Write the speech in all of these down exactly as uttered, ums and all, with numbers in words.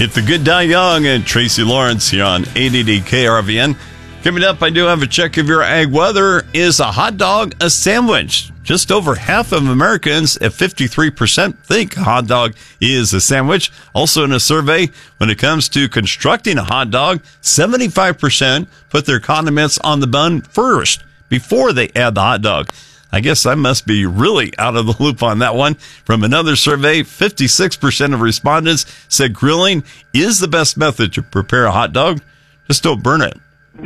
If the Good Die Young and Tracy Lawrence here on eight eighty K R V N. Coming up, I do have a check of your ag weather. Is a hot dog a sandwich? Just over half of Americans at fifty-three percent think a hot dog is a sandwich. Also in a survey, when it comes to constructing a hot dog, seventy-five percent put their condiments on the bun first before they add the hot dog. I guess I must be really out of the loop on that one. From another survey, fifty-six percent of respondents said grilling is the best method to prepare a hot dog. Just don't burn it.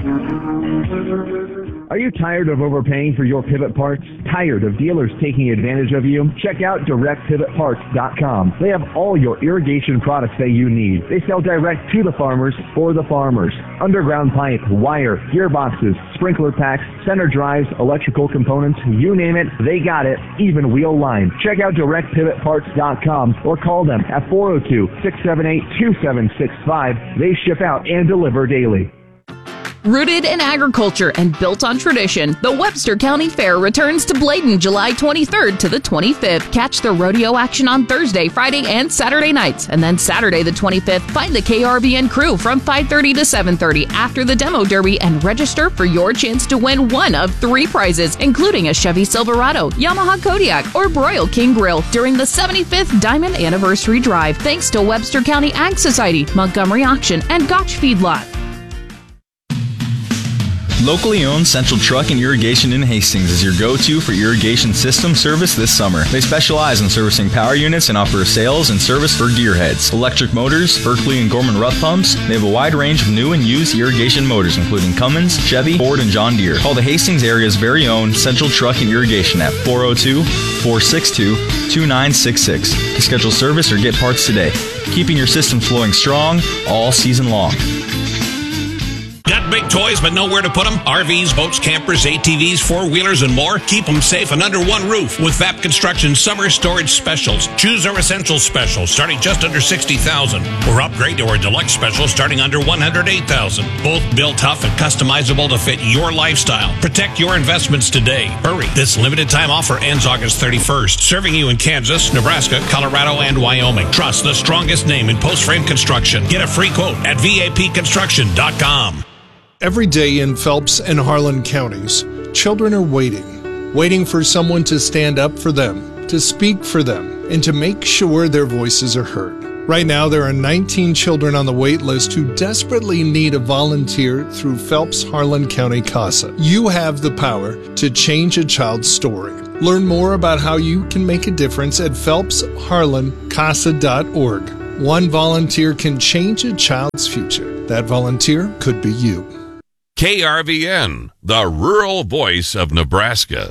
Are you tired of overpaying for your pivot parts? Tired of dealers taking advantage of you? Check out direct pivot parts dot com. They have all your irrigation products that you need. They sell direct to the farmers for the farmers. Underground pipe, wire, gearboxes, sprinkler packs, center drives, electrical components, you name it, they got it, even wheel line. Check out direct pivot parts dot com or call them at four oh two, six seven eight, two seven six five. They ship out and deliver daily. Rooted in agriculture and built on tradition, the Webster County Fair returns to Bladen July twenty-third to the twenty-fifth. Catch the rodeo action on Thursday, Friday, and Saturday nights. And then Saturday the twenty-fifth, find the K R V N crew from five thirty to seven thirty after the demo derby and register for your chance to win one of three prizes, including a Chevy Silverado, Yamaha Kodiak, or Broil King Grill during the seventy-fifth Diamond Anniversary Drive. Thanks to Webster County Ag Society, Montgomery Auction, and Gotch Feedlot. Locally owned Central Truck and Irrigation in Hastings is your go-to for irrigation system service this summer. They specialize in servicing power units and offer sales and service for gearheads, electric motors, Berkeley and Gorman Rupp pumps. They have a wide range of new and used irrigation motors, including Cummins, Chevy, Ford, and John Deere. Call the Hastings area's very own Central Truck and Irrigation at four oh two, four six two, two nine six six to schedule service or get parts today, keeping your system flowing strong all season long. Got big toys but nowhere to put them? R Vs, boats, campers, A T Vs, four-wheelers, and more? Keep them safe and under one roof with V A P Construction Summer Storage Specials. Choose our Essential Special starting just under sixty thousand dollars or upgrade to our Deluxe Special starting under one hundred eight thousand dollars. Both built tough and customizable to fit your lifestyle. Protect your investments today. Hurry. This limited time offer ends August thirty-first. Serving you in Kansas, Nebraska, Colorado, and Wyoming. Trust the strongest name in post-frame construction. Get a free quote at V A P construction dot com. Every day in Phelps and Harlan counties, children are waiting, waiting for someone to stand up for them, to speak for them, and to make sure their voices are heard. Right now, there are nineteen children on the wait list who desperately need a volunteer through Phelps Harlan County CASA. You have the power to change a child's story. Learn more about how you can make a difference at phelps harlan casa dot org. One volunteer can change a child's future. That volunteer could be you. K R V N, the rural voice of Nebraska.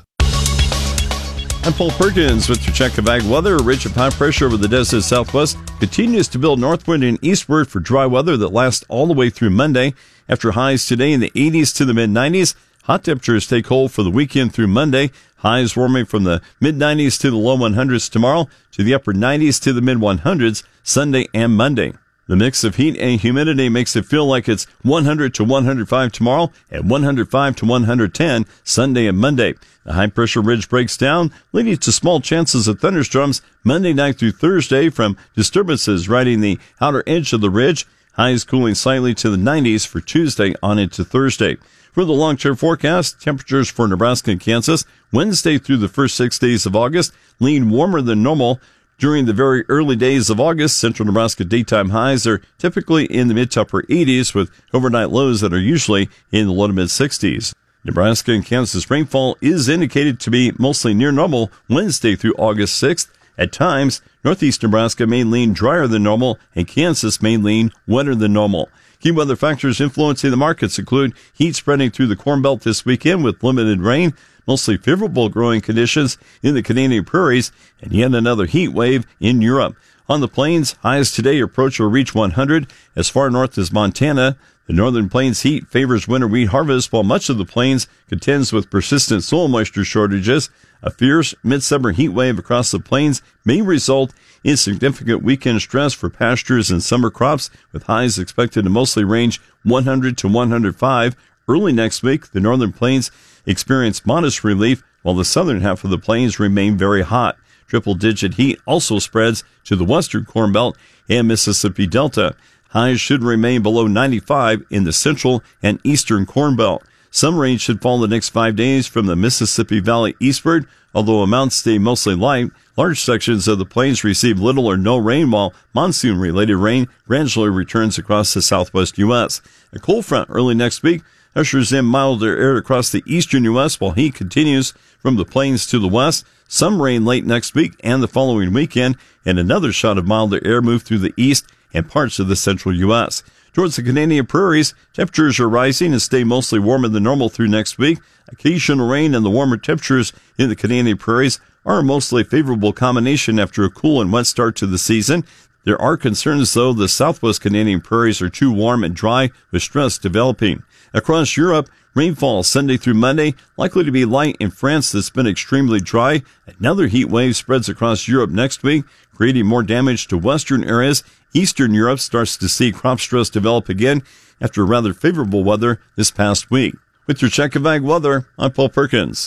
I'm Paul Perkins with your check of ag weather. A ridge of high pressure over the desert southwest continues to build northward and eastward for dry weather that lasts all the way through Monday. After highs today in the eighties to the mid nineties, hot temperatures take hold for the weekend through Monday. Highs warming from the mid nineties to the low hundreds tomorrow, to the upper nineties to the mid hundreds Sunday and Monday. The mix of heat and humidity makes it feel like it's one hundred to one hundred five tomorrow and one hundred five to one hundred ten Sunday and Monday. The high-pressure ridge breaks down, leading to small chances of thunderstorms Monday night through Thursday from disturbances riding the outer edge of the ridge. Highs cooling slightly to the nineties for Tuesday on into Thursday. For the long-term forecast, temperatures for Nebraska and Kansas Wednesday through the first six days of August lean warmer than normal. During the very early days of August, central Nebraska daytime highs are typically in the mid to upper eighties with overnight lows that are usually in the low to mid sixties. Nebraska and Kansas rainfall is indicated to be mostly near normal Wednesday through August sixth. At times, northeast Nebraska may lean drier than normal and Kansas may lean wetter than normal. Key weather factors influencing the markets include heat spreading through the Corn Belt this weekend with limited rain, mostly favorable growing conditions in the Canadian prairies, and yet another heat wave in Europe. On the plains, highs today approach or reach one hundred as far north as Montana. The northern plains heat favors winter wheat harvest, while much of the plains contends with persistent soil moisture shortages. A fierce midsummer heat wave across the plains may result in significant weekend stress for pastures and summer crops, with highs expected to mostly range one hundred to one hundred five. Early next week, the northern plains experience modest relief, while the southern half of the plains remain very hot. Triple-digit heat also spreads to the western Corn Belt and Mississippi Delta. Highs should remain below ninety-five in the central and eastern Corn Belt. Some rain should fall the next five days from the Mississippi Valley eastward, although amounts stay mostly light. Large sections of the plains receive little or no rain, while monsoon-related rain gradually returns across the southwest U S. A cold front early next week ushers in milder air across the eastern U S, while heat continues from the plains to the west. Some rain late next week and the following weekend, and another shot of milder air move through the east and parts of the central U S. Towards the Canadian prairies, temperatures are rising and stay mostly warmer than normal through next week. Occasional rain and the warmer temperatures in the Canadian prairies are a mostly favorable combination after a cool and wet start to the season. There are concerns, though, the southwest Canadian prairies are too warm and dry with stress developing. Across Europe, rainfall Sunday through Monday, likely to be light in France that's been extremely dry. Another heat wave spreads across Europe next week, creating more damage to western areas. Eastern Europe starts to see crop stress develop again after rather favorable weather this past week. With your check of ag weather, I'm Paul Perkins.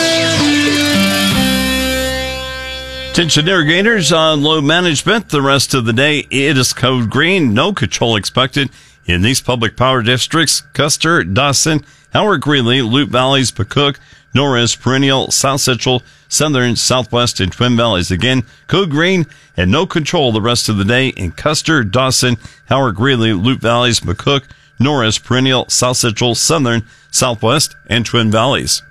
Attention irrigators on load management. The rest of the day, it is code green. No control expected in these public power districts: Custer, Dawson, Howard Greeley, Loup Valleys, Pacook, Norris, Perennial, South Central, Southern, Southwest, and Twin Valleys. Again, code green and no control the rest of the day in Custer, Dawson, Howard Greeley, Loup Valleys, McCook, Norris, Perennial, South Central, Southern, Southwest, and Twin Valleys.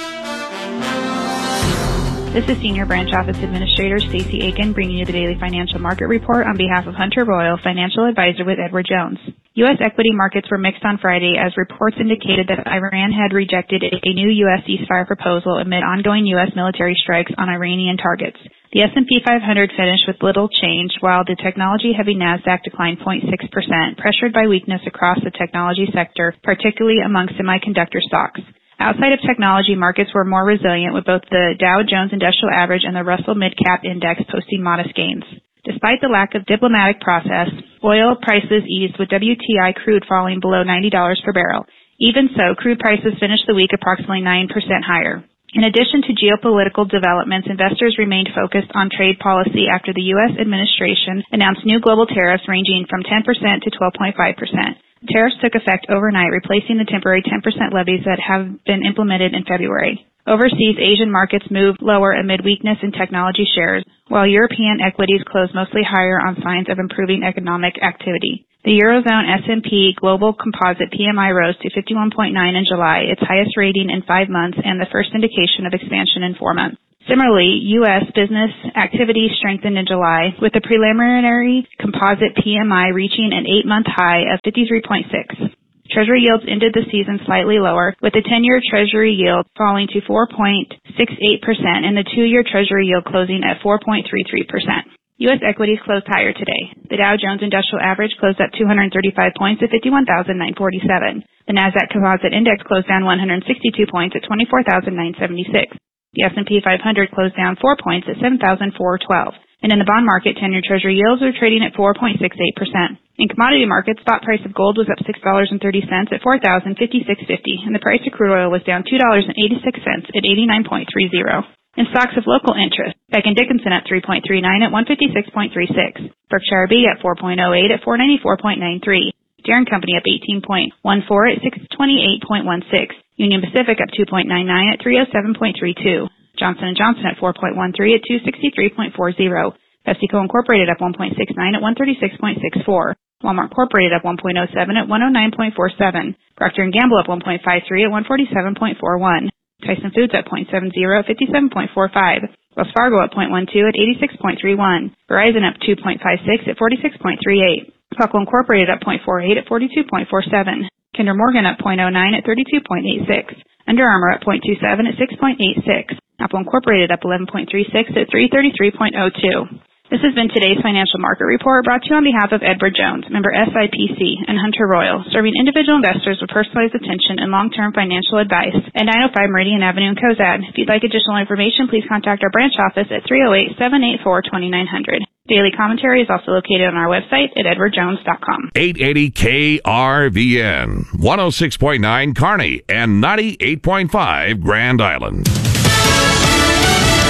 This is Senior Branch Office Administrator Stacey Aiken bringing you the Daily Financial Market Report on behalf of Hunter Royal, Financial Advisor with Edward Jones. U S equity markets were mixed on Friday as reports indicated that Iran had rejected a new U S ceasefire proposal amid ongoing U S military strikes on Iranian targets. The S and P five hundred finished with little change, while the technology-heavy NASDAQ declined zero point six percent, pressured by weakness across the technology sector, particularly among semiconductor stocks. Outside of technology, markets were more resilient, with both the Dow Jones Industrial Average and the Russell Midcap Index posting modest gains. Despite the lack of diplomatic process, oil prices eased, with W T I crude falling below ninety dollars per barrel. Even so, crude prices finished the week approximately nine percent higher. In addition to geopolitical developments, investors remained focused on trade policy after the U S administration announced new global tariffs ranging from ten percent to twelve point five percent. Tariffs took effect overnight, replacing the temporary ten percent levies that have been implemented in February. Overseas, Asian markets moved lower amid weakness in technology shares, while European equities closed mostly higher on signs of improving economic activity. The Eurozone S and P Global Composite P M I rose to fifty-one point nine in July, its highest rating in five months and the first indication of expansion in four months. Similarly, U S business activity strengthened in July, with the preliminary composite P M I reaching an eight-month high of fifty-three point six. Treasury yields ended the season slightly lower, with the ten-year Treasury yield falling to four point six eight percent and the two-year Treasury yield closing at four point three three percent. U S equities closed higher today. The Dow Jones Industrial Average closed up two hundred thirty-five points at fifty-one thousand nine hundred forty-seven. The Nasdaq Composite Index closed down one hundred sixty-two points at twenty-four thousand nine hundred seventy-six. The S and P five hundred closed down four points at seven thousand four hundred twelve. And in the bond market, ten-year Treasury yields are trading at four point six eight percent. In commodity markets, spot price of gold was up six dollars and thirty cents at four thousand fifty-six fifty, and the price of crude oil was down two dollars and eighty-six cents at eighty-nine point three zero. In stocks of local interest, Becton Dickinson at three point three nine at one fifty-six point three six. Berkshire B at four point oh eight at four ninety-four point nine three. Deere and Company up eighteen point one four at six twenty-eight point one six. Union Pacific up two point nine nine at three oh seven point three two. Johnson and Johnson at four point one three at two sixty-three point four zero. PepsiCo Incorporated up one point six nine at one thirty-six point six four. Walmart Incorporated up one point oh seven at one oh nine point four seven. Procter and Gamble up one point five three at one forty-seven point four one. Tyson Foods at zero point seven zero at fifty-seven point four five. Wells Fargo at zero point one two at eighty-six point three one. Verizon up two point five six at forty-six point three eight. Buckle Incorporated up zero point four eight at forty-two point four seven. Kinder Morgan up zero point oh nine at thirty-two point eight six. Under Armour at zero point two seven at six point eight six. Apple Incorporated up eleven point three six at three thirty-three point oh two. This has been today's Financial Market Report, brought to you on behalf of Edward Jones, member S I P C, and Hunter Royal, serving individual investors with personalized attention and long-term financial advice at nine oh five Meridian Avenue in Cozad. If you'd like additional information, please contact our branch office at three oh eight, seven eight four, two nine zero zero. Daily commentary is also located on our website at edward jones dot com. eight eighty K R V N, one oh six point nine Kearney, and ninety-eight point five Grand Island.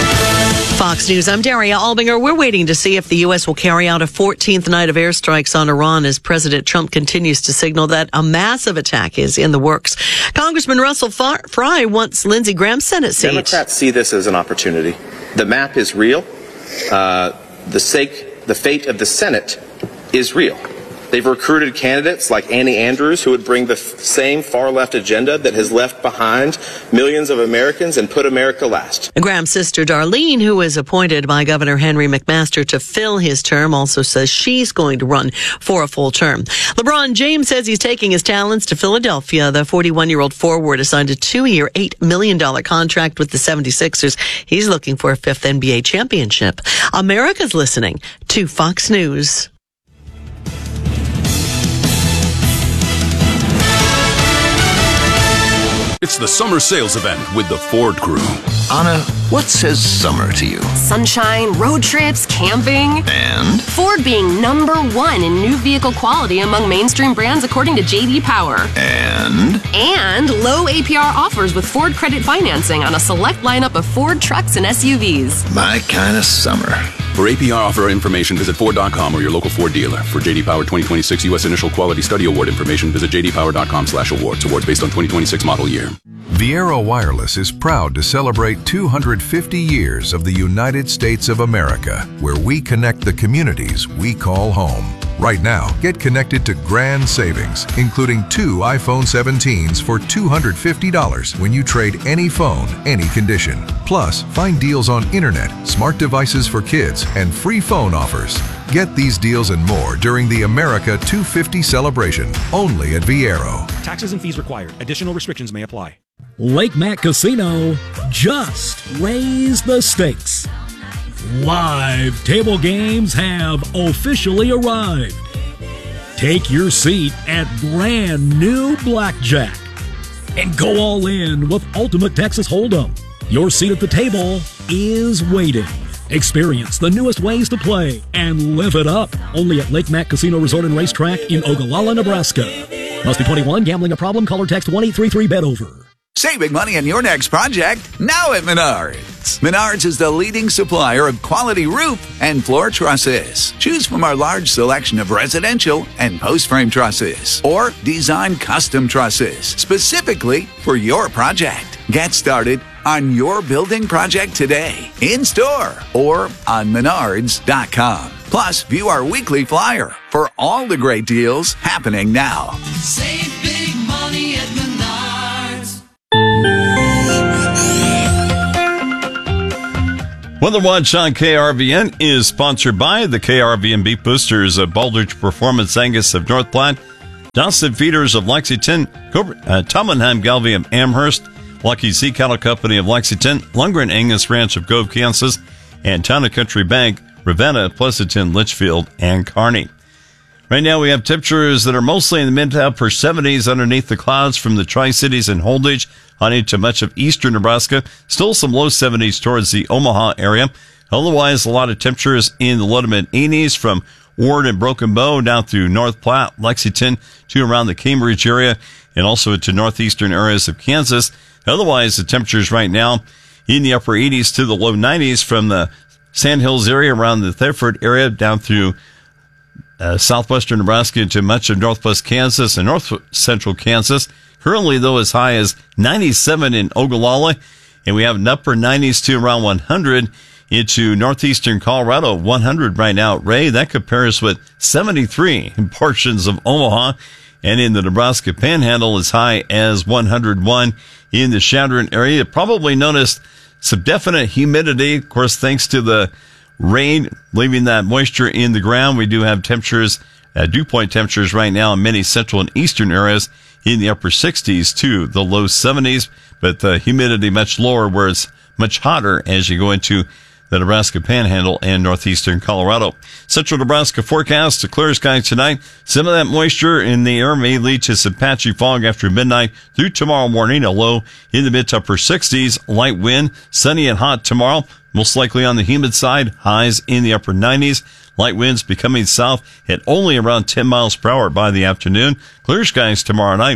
Fox News, I'm Daria Albinger. We're waiting to see if the U S will carry out a fourteenth night of airstrikes on Iran as President Trump continues to signal that a massive attack is in the works. Congressman Russell Fry wants Lindsey Graham's Senate seat. Democrats see this as an opportunity. The map is real. Uh, the sake, the fate of the Senate is real. They've recruited candidates like Annie Andrews, who would bring the f- same far-left agenda that has left behind millions of Americans and put America last. Graham's sister Darlene, who was appointed by Governor Henry McMaster to fill his term, also says she's going to run for a full term. LeBron James says he's taking his talents to Philadelphia. The forty-one-year-old forward assigned a two-year, eight million dollars contract with the seventy-sixers. He's looking for a fifth N B A championship. America's listening to Fox News. It's the summer sales event with the Ford Crew. Anna, what says summer to you? Sunshine, road trips, camping. And? Ford being number one in new vehicle quality among mainstream brands according to J D Power. And? And low A P R offers with Ford Credit Financing on a select lineup of Ford trucks and S U Vs. My kind of summer. For A P R offer information, visit Ford dot com or your local Ford dealer. For J D Power twenty twenty-six U S Initial Quality Study Award information, visit j d power dot com slash awards. Awards based on twenty twenty-six model year. Viaero Wireless is proud to celebrate two hundred fifty years of the United States of America, where we connect the communities we call home. Right now, get connected to grand savings, including two iPhone seventeens for two hundred fifty dollars when you trade any phone, any condition. Plus, find deals on internet, smart devices for kids, and free phone offers. Get these deals and more during the America two fifty celebration, only at Viaero. Taxes and fees required. Additional restrictions may apply. Lake Mac Casino just raised the stakes. Live table games have officially arrived. Take your seat at brand new Blackjack and go all in with Ultimate Texas Hold'em. Your seat at the table is waiting. Experience the newest ways to play and live it up. Only at Lake Mac Casino Resort and Racetrack in Ogallala, Nebraska. Must be twenty-one. Gambling a problem? Call or text one eight three three bet over. Saving money on your next project now at Menards. Menards is the leading supplier of quality roof and floor trusses. Choose from our large selection of residential and post-frame trusses or design custom trusses specifically for your project. Get started on your building project today, in-store or on menards dot com. Plus, view our weekly flyer for all the great deals happening now. Save big money at Menards. Weather Watch on K R V N is sponsored by the K R V N Beef Boosters of Baldrige Performance Angus of North Platte, Dawson Feeders of Lexington, Cobra, uh, Tomlinheim Galvey of Amherst, Lucky Sea Cattle Company of Lexington, Lundgren Angus Ranch of Gove, Kansas, and Town and Country Bank, Ravenna, Pleasanton, Litchfield, and Kearney. Right now we have temperatures that are mostly in the mid to upper seventies underneath the clouds from the Tri-Cities and Holdrege on into much of eastern Nebraska. Still some low seventies towards the Omaha area. Otherwise, a lot of temperatures in the low to mid eighties from Ward and Broken Bow down through North Platte, Lexington to around the Cambridge area and also into northeastern areas of Kansas. Otherwise, the temperatures right now in the upper eighties to the low nineties from the Sandhills area around the Thetford area down through Uh, southwestern Nebraska into much of northwest Kansas and north central Kansas. Currently, though, as high as ninety-seven in Ogallala, and we have an upper nineties to around one hundred into northeastern Colorado, one hundred right now at Ray. That compares with seventy-three in portions of Omaha, and in the Nebraska Panhandle as high as one hundred one in the Chadron area. Probably noticed some definite humidity, of course, thanks to the rain, leaving that moisture in the ground. We do have temperatures, uh, dew point temperatures right now in many central and eastern areas in the upper sixties to the low seventies, but the humidity much lower where it's much hotter as you go into the Nebraska Panhandle and northeastern Colorado. Central Nebraska forecast, a clear sky tonight. Some of that moisture in the air may lead to some patchy fog after midnight through tomorrow morning. A low in the mid to upper sixties, light wind, sunny and hot tomorrow. Most likely on the humid side, highs in the upper nineties. Light winds becoming south at only around ten miles per hour by the afternoon. Clear skies tomorrow night.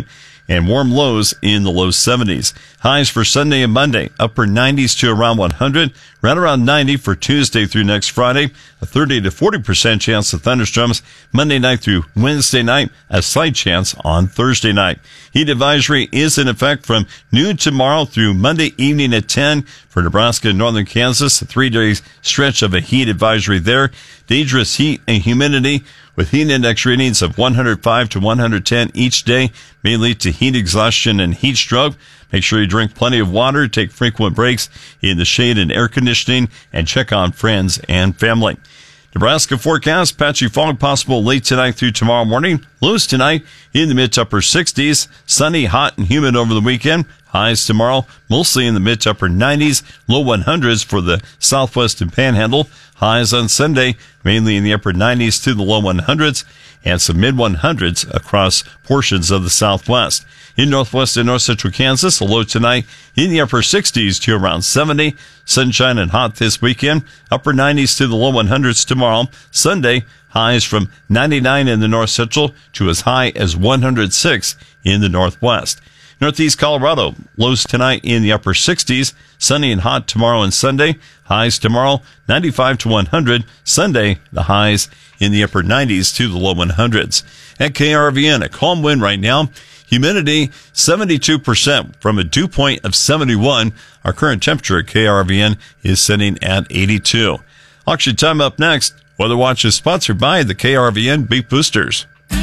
and warm lows in the low seventies. Highs for Sunday and Monday, upper nineties to around one hundred, right around ninety for Tuesday through next Friday, a thirty to forty percent chance of thunderstorms Monday night through Wednesday night, a slight chance on Thursday night. Heat advisory is in effect from noon tomorrow through Monday evening at ten for Nebraska and northern Kansas, a three-day stretch of a heat advisory there. Dangerous heat and humidity with heat index readings of one hundred five to one hundred ten each day may lead to heat exhaustion and heat stroke. Make sure you drink plenty of water, take frequent breaks in the shade and air conditioning, and check on friends and family. Nebraska forecast, patchy fog possible late tonight through tomorrow morning. Lows tonight in the mid to upper sixties. Sunny, hot, and humid over the weekend. Highs tomorrow mostly in the mid to upper nineties. Low one hundreds for the southwest and panhandle. Highs on Sunday mainly in the upper nineties to the low one hundreds. And some mid one hundreds across portions of the southwest. In northwest and north central Kansas, a low tonight in the upper sixties to around seventy. Sunshine and hot this weekend. Upper nineties to the low one hundreds tomorrow. Sunday, highs from ninety-nine in the north central to as high as one hundred six in the northwest. Northeast Colorado, lows tonight in the upper sixties. Sunny and hot tomorrow and Sunday. Highs tomorrow, ninety-five to one hundred. Sunday, the highs in the upper nineties to the low one hundreds. At K R V N, a calm wind right now. Humidity, seventy-two percent from a dew point of seventy-one. Our current temperature at K R V N is sitting at eighty-two. Auction time up next. Weather Watch is sponsored by the K R V N Beef Boosters.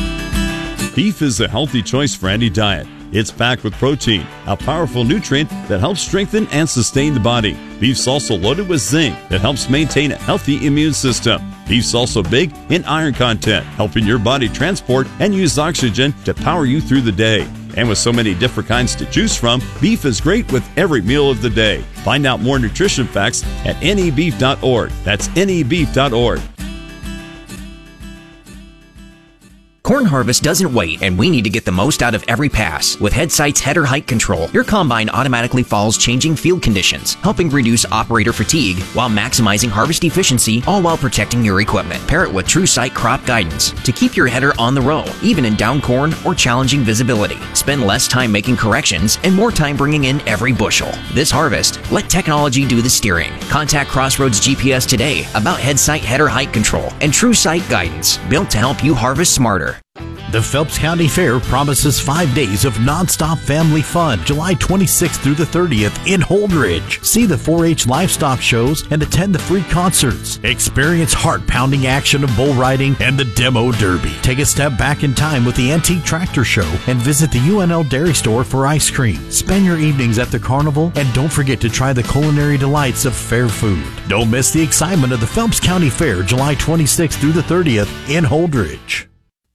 Beef is a healthy choice for any diet. It's packed with protein, a powerful nutrient that helps strengthen and sustain the body. Beef's also loaded with zinc that helps maintain a healthy immune system. Beef's also big in iron content, helping your body transport and use oxygen to power you through the day. And with so many different kinds to choose from, beef is great with every meal of the day. Find out more nutrition facts at N E beef dot org. That's N E beef dot org. Corn harvest doesn't wait, and we need to get the most out of every pass. With Headsight's header height control, your combine automatically follows changing field conditions, helping reduce operator fatigue while maximizing harvest efficiency, all while protecting your equipment. Pair it with TrueSight crop guidance to keep your header on the row, even in down corn or challenging visibility. Spend less time making corrections and more time bringing in every bushel. This harvest, let technology do the steering. Contact Crossroads G P S today about Headsight header height control and TrueSight guidance, built to help you harvest smarter. The Phelps County Fair promises five days of nonstop family fun, July twenty-sixth through the thirtieth in Holdridge. See the four H livestock shows and attend the free concerts. Experience heart-pounding action of bull riding and the Demo Derby. Take a step back in time with the Antique Tractor Show and visit the U N L Dairy Store for ice cream. Spend your evenings at the carnival and don't forget to try the culinary delights of fair food. Don't miss the excitement of the Phelps County Fair, July twenty-sixth through the thirtieth in Holdridge.